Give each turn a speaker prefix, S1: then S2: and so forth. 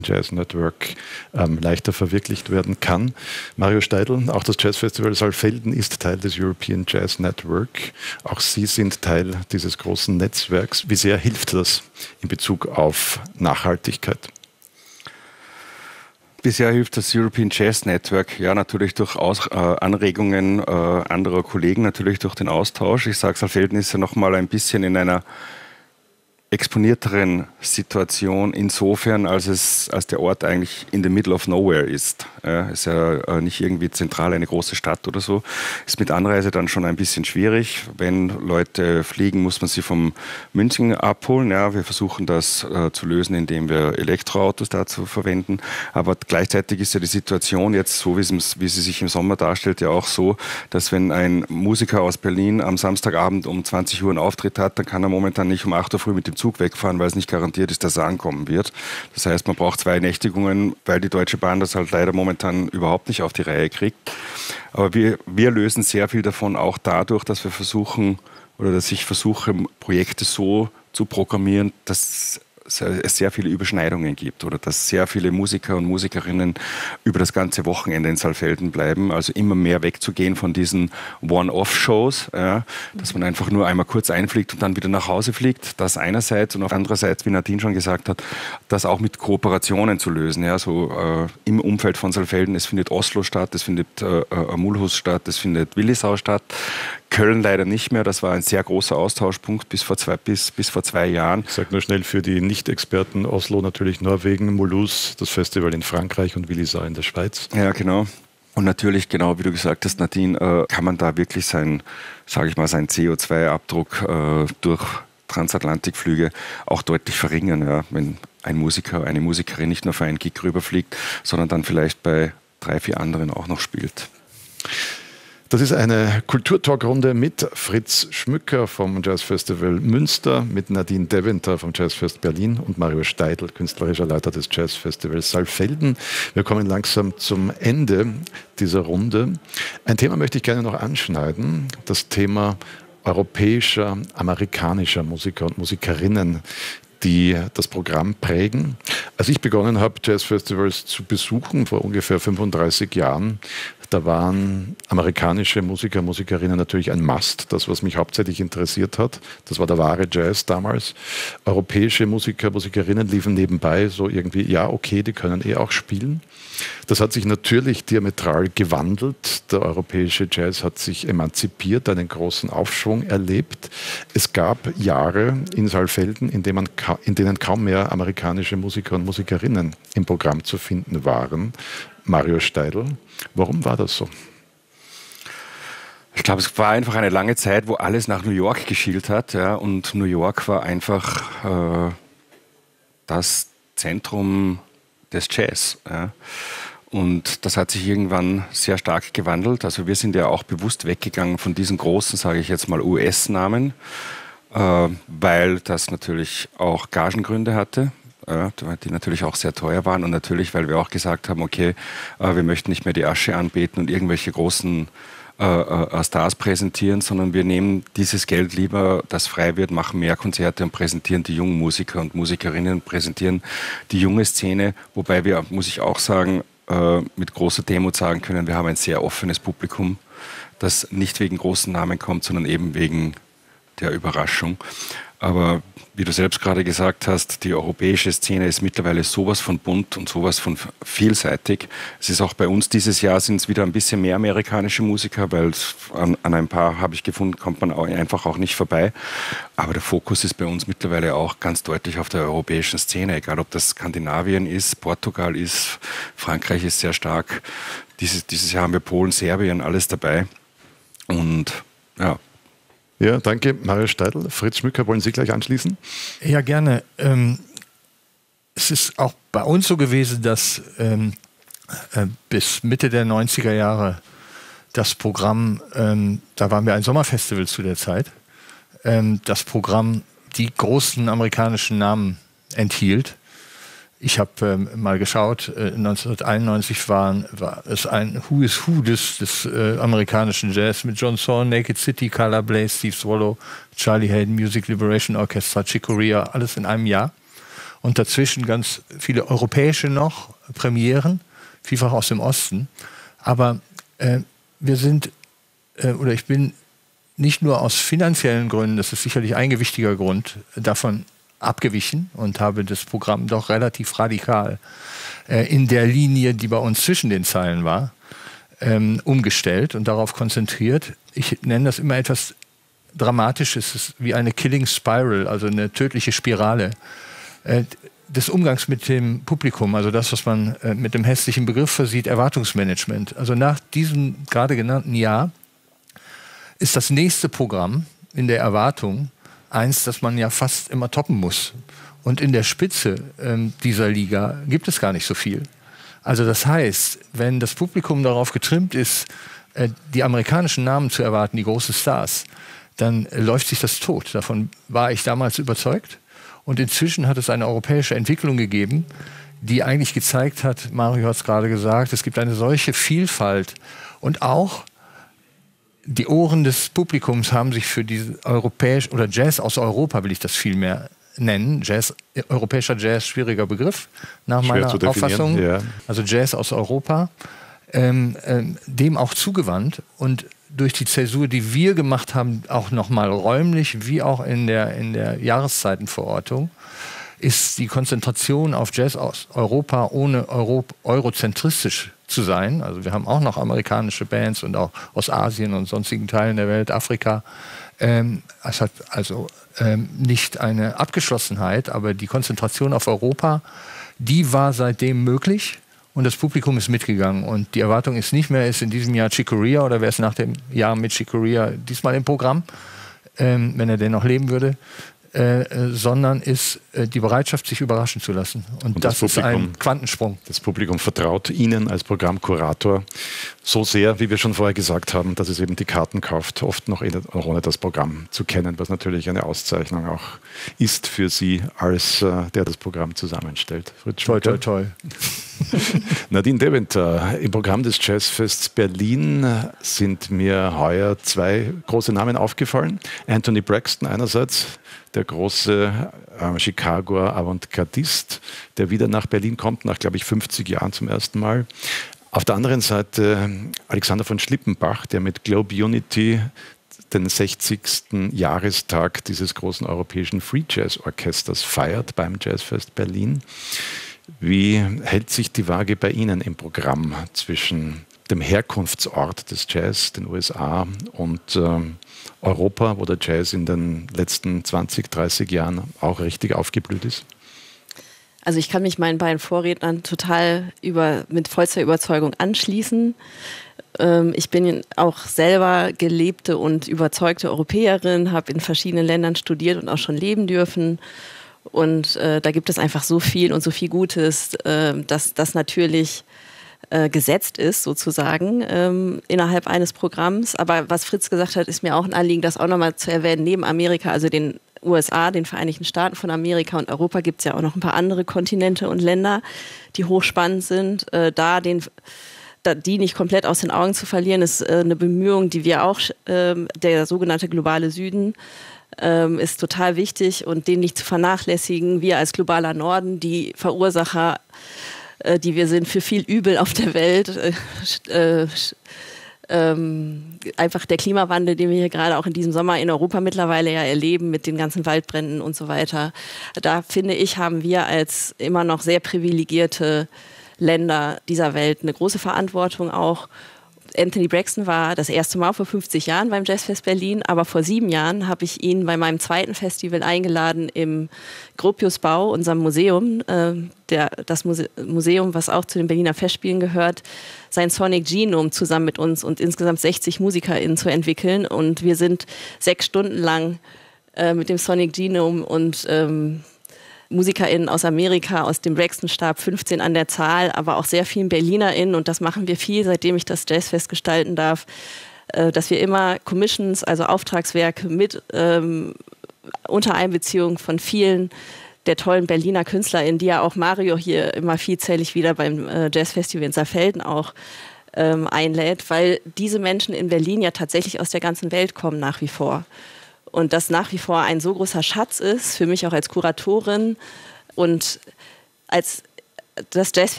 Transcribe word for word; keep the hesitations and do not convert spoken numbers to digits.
S1: Jazz Network ähm, leichter verwirklicht werden kann. Mario Steidl, auch das Jazzfestival Saalfelden ist Teil des European Jazz Network. Auch Sie sind Teil dieses großen Netzwerks. Wie sehr hilft das in Bezug auf Nachhaltigkeit?
S2: Bisher hilft das European Jazz Network ja natürlich durch Aus, äh, Anregungen äh, anderer Kollegen, natürlich durch den Austausch. Ich sage, Saalfelden ist ja noch mal ein bisschen in einer exponierteren Situation insofern, als es als der Ort eigentlich in the middle of nowhere ist. Ja, ist ja äh, nicht irgendwie zentral eine große Stadt oder so. Ist mit Anreise dann schon ein bisschen schwierig. Wenn Leute fliegen, muss man sie vom München abholen. Ja, wir versuchen das äh, zu lösen, indem wir Elektroautos dazu verwenden. Aber gleichzeitig ist ja die Situation jetzt so, wie, es, wie sie sich im Sommer darstellt, ja auch so, dass wenn ein Musiker aus Berlin am Samstagabend um zwanzig Uhr einen Auftritt hat, dann kann er momentan nicht um acht Uhr früh mit dem Zug wegfahren, weil es nicht garantiert ist, dass er ankommen wird. Das heißt, man braucht zwei Nächtigungen, weil die Deutsche Bahn das halt leider momentan überhaupt nicht auf die Reihe kriegt. Aber wir, wir lösen sehr viel davon auch dadurch, dass wir versuchen, oder dass ich versuche, Projekte so zu programmieren, dass es sehr viele Überschneidungen gibt oder dass sehr viele Musiker und Musikerinnen über das ganze Wochenende in Saalfelden bleiben. Also immer mehr wegzugehen von diesen One-Off-Shows, ja, dass man einfach nur einmal kurz einfliegt und dann wieder nach Hause fliegt. Das einerseits und auf andererseits, wie Nadine schon gesagt hat, das auch mit Kooperationen zu lösen. Ja, so äh, im Umfeld von Saalfelden. Es findet Oslo statt, es findet äh, Mulhouse statt, es findet Willisau statt. Köln leider nicht mehr. Das war ein sehr großer Austauschpunkt bis vor zwei, bis, bis vor zwei Jahren.
S1: Ich sage nur schnell für die Nicht-Experten: Oslo natürlich Norwegen, Mulhouse das Festival in Frankreich und Willisau in der Schweiz.
S2: Ja, genau. Und natürlich, genau wie du gesagt hast, Nadine, äh, kann man da wirklich sein, sage ich mal, seinen C O zwei Abdruck äh, durch Transatlantikflüge auch deutlich verringern. Ja? Wenn ein Musiker, eine Musikerin nicht nur für einen Gig rüberfliegt, sondern dann vielleicht bei drei, vier anderen auch noch spielt.
S1: Das ist eine Kulturtalkrunde mit Fritz Schmücker vom Jazzfestival Münster, mit Nadine Deventer vom Jazzfest Berlin und Mario Steidl, künstlerischer Leiter des Jazzfestivals Saalfelden. Wir kommen langsam zum Ende dieser Runde. Ein Thema möchte ich gerne noch anschneiden, das Thema europäischer, amerikanischer Musiker und Musikerinnen, die das Programm prägen. Als ich begonnen habe, Jazzfestivals zu besuchen, vor ungefähr fünfunddreißig Jahren, da waren amerikanische Musiker, Musikerinnen natürlich ein Must, das, was mich hauptsächlich interessiert hat. Das war der wahre Jazz damals. Europäische Musiker, Musikerinnen liefen nebenbei so irgendwie, ja, okay, die können eh auch spielen. Das hat sich natürlich diametral gewandelt. Der europäische Jazz hat sich emanzipiert, einen großen Aufschwung erlebt. Es gab Jahre in Saalfelden, in denen, man, in denen kaum mehr amerikanische Musiker und Musikerinnen im Programm zu finden waren. Mario Steidl, warum war das so?
S2: Ich glaube, es war einfach eine lange Zeit, wo alles nach New York geschielt hat. Ja, und New York war einfach äh, das Zentrum des Jazz. Ja. Und das hat sich irgendwann sehr stark gewandelt. Also wir sind ja auch bewusst weggegangen von diesen großen, sage ich jetzt mal, U S-Namen, äh, weil das natürlich auch Gagengründe hatte. Ja, die natürlich auch sehr teuer waren und natürlich, weil wir auch gesagt haben, okay, äh, wir möchten nicht mehr die Asche anbeten und irgendwelche großen äh, äh, Stars präsentieren, sondern wir nehmen dieses Geld lieber, das frei wird, machen mehr Konzerte und präsentieren die jungen Musiker und Musikerinnen, präsentieren die junge Szene, wobei wir, muss ich auch sagen, äh, mit großer Demut sagen können, wir haben ein sehr offenes Publikum, das nicht wegen großen Namen kommt, sondern eben wegen der Überraschung. Aber wie du selbst gerade gesagt hast, die europäische Szene ist mittlerweile sowas von bunt und sowas von vielseitig. Es ist auch bei uns dieses Jahr sind es wieder ein bisschen mehr amerikanische Musiker, weil an, an ein paar, habe ich gefunden, kommt man auch einfach auch nicht vorbei. Aber der Fokus ist bei uns mittlerweile auch ganz deutlich auf der europäischen Szene, egal ob das Skandinavien ist, Portugal ist, Frankreich ist sehr stark. Dieses, dieses Jahr haben wir Polen, Serbien, alles dabei. Und ja.
S1: Ja, danke, Mario Steidl. Fritz Schmücker, wollen Sie gleich anschließen?
S3: Ja, gerne. Ähm, es ist auch bei uns so gewesen, dass ähm, äh, bis Mitte der neunziger Jahre das Programm, ähm, da waren wir ein Sommerfestival zu der Zeit, ähm, das Programm die großen amerikanischen Namen enthielt. Ich habe ähm, mal geschaut, äh, neunzehnhunderteinundneunzig waren, war es ein Who is Who des, des äh, amerikanischen Jazz mit John Zorn, Naked City, Carla Bley, Steve Swallow, Charlie Hayden, Music Liberation Orchestra, Chick Corea, alles in einem Jahr. und dazwischen ganz viele europäische noch, Premieren, vielfach aus dem Osten. Aber äh, wir sind, äh, oder ich bin nicht nur aus finanziellen Gründen, das ist sicherlich ein gewichtiger Grund, davon abgewichen und habe das Programm doch relativ radikal äh, in der Linie, die bei uns zwischen den Zeilen war, ähm, umgestellt und darauf konzentriert. Ich nenne das immer etwas dramatisch, es ist wie eine Killing Spiral, also eine tödliche Spirale äh, des Umgangs mit dem Publikum, also das, was man äh, mit dem hässlichen Begriff versieht, Erwartungsmanagement. Also nach diesem gerade genannten Jahr ist das nächste Programm in der Erwartung eins, das man ja fast immer toppen muss. Und in der Spitze ähm, dieser Liga gibt es gar nicht so viel. Also das heißt, wenn das Publikum darauf getrimmt ist, äh, die amerikanischen Namen zu erwarten, die großen Stars, dann äh, läuft sich das tot. Davon war ich damals überzeugt. Und inzwischen hat es eine europäische Entwicklung gegeben, die eigentlich gezeigt hat, Mario hat es gerade gesagt, es gibt eine solche Vielfalt. Und auch die Ohren des Publikums haben sich für diese europäische, oder Jazz aus Europa will ich das viel mehr nennen. Jazz, europäischer Jazz, schwieriger Begriff nach
S1: Schwer
S3: meiner Auffassung.
S1: Ja.
S3: Also Jazz aus Europa, ähm, ähm, dem auch zugewandt und durch die Zäsur, die wir gemacht haben, auch nochmal räumlich, wie auch in der, in der Jahreszeitenverortung, ist die Konzentration auf Jazz aus Europa, ohne Euro, eurozentristisch zu sein. Also wir haben auch noch amerikanische Bands und auch aus Asien und sonstigen Teilen der Welt, Afrika. Ähm, es hat also ähm, nicht eine Abgeschlossenheit, aber die Konzentration auf Europa, die war seitdem möglich. Und das Publikum ist mitgegangen. Und die Erwartung ist nicht mehr, ist in diesem Jahr Chick Corea oder wäre es nach dem Jahr mit Chick Corea diesmal im Programm, ähm, wenn er denn noch leben würde, äh, äh, sondern ist äh, die Bereitschaft, sich überraschen zu lassen. Und, Und das, das Publikum, ist ein Quantensprung.
S1: Das Publikum vertraut Ihnen als Programmkurator so sehr, wie wir schon vorher gesagt haben, dass es eben die Karten kauft, oft noch ohne das Programm zu kennen, was natürlich eine Auszeichnung auch ist für Sie, als äh, der das Programm zusammenstellt.
S3: Fritz toi, toi, toi.
S1: Nadine Deventer, im Programm des Jazzfests Berlin sind mir heuer zwei große Namen aufgefallen. Anthony Braxton einerseits, der große äh, Chicagoer Avantgardist, der wieder nach Berlin kommt, nach, glaube ich, fünfzig Jahren zum ersten Mal. Auf der anderen Seite Alexander von Schlippenbach, der mit Globe Unity den sechzigsten Jahrestag dieses großen europäischen Free Jazz Orchesters feiert beim Jazzfest Berlin. Wie hält sich die Waage bei Ihnen im Programm zwischen dem Herkunftsort des Jazz, den U S A, und äh, Europa, wo der Jazz in den letzten zwanzig, dreißig Jahren auch richtig aufgeblüht ist?
S4: Also ich kann mich meinen beiden Vorrednern total über, mit vollster Überzeugung anschließen. Ähm, ich bin auch selber gelebte und überzeugte Europäerin, habe in verschiedenen Ländern studiert und auch schon leben dürfen. Und äh, da gibt es einfach so viel und so viel Gutes, äh, dass das natürlich äh, gesetzt ist, sozusagen, ähm, innerhalb eines Programms. Aber was Fritz gesagt hat, ist mir auch ein Anliegen, das auch nochmal zu erwähnen. Neben Amerika, also den U S A, den Vereinigten Staaten von Amerika und Europa, gibt es ja auch noch ein paar andere Kontinente und Länder, die hochspannend sind. Äh, da den da, die nicht komplett aus den Augen zu verlieren, ist äh, eine Bemühung, die wir auch, äh, der sogenannte globale Süden, Ähm, ist total wichtig und den nicht zu vernachlässigen. Wir als globaler Norden, die Verursacher, äh, die wir sind für viel Übel auf der Welt, äh, äh, ähm, einfach der Klimawandel, den wir hier gerade auch in diesem Sommer in Europa mittlerweile ja erleben mit den ganzen Waldbränden und so weiter. Da finde ich, haben wir als immer noch sehr privilegierte Länder dieser Welt eine große Verantwortung auch. Anthony Braxton war das erste Mal vor fünfzig Jahren beim Jazzfest Berlin, aber vor sieben Jahren habe ich ihn bei meinem zweiten Festival eingeladen im Gropiusbau, unserem Museum, äh, der, das Muse Museum, was auch zu den Berliner Festspielen gehört, sein Sonic Genome zusammen mit uns und insgesamt sechzig MusikerInnen zu entwickeln. Und wir sind sechs Stunden lang äh, mit dem Sonic Genome und ähm, MusikerInnen aus Amerika, aus dem Braxton-Stab, fünfzehn an der Zahl, aber auch sehr vielen BerlinerInnen, und das machen wir viel, seitdem ich das Jazzfest gestalten darf, äh, dass wir immer Commissions, also Auftragswerke mit ähm, unter Einbeziehung von vielen der tollen Berliner KünstlerInnen, die ja auch Mario hier immer vielzählig wieder beim äh, Jazzfestival in Saalfelden auch ähm, einlädt, weil diese Menschen in Berlin ja tatsächlich aus der ganzen Welt kommen nach wie vor. Und das nach wie vor ein so großer Schatz ist, für mich auch als Kuratorin, Und als das Jazz